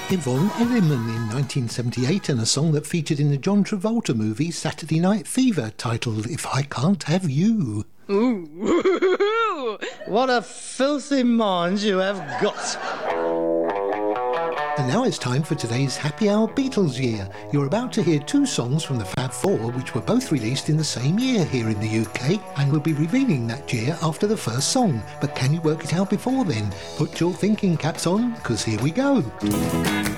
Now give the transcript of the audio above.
Yvonne Elliman in 1978 and a song that featured in the John Travolta movie Saturday Night Fever titled If I Can't Have You. Ooh. What a filthy mind you have got. And now it's time for today's Happy Hour Beatles Year. You're about to hear two songs from the Fab Four, which were both released in the same year here in the UK, and we'll be revealing that year after the first song. But can you work it out before then? Put your thinking caps on, because here we go.